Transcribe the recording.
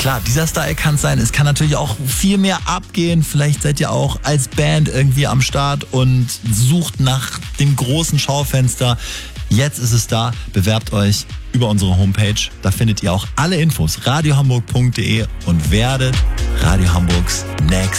Klar, dieser Style kann es sein. Es kann natürlich auch viel mehr abgehen. Vielleicht seid ihr auch als Band irgendwie am Start und sucht nach dem großen Schaufenster. Jetzt ist es da. Bewerbt euch über unsere Homepage. Da findet ihr auch alle Infos. radiohamburg.de und werdet Radio Hamburgs Next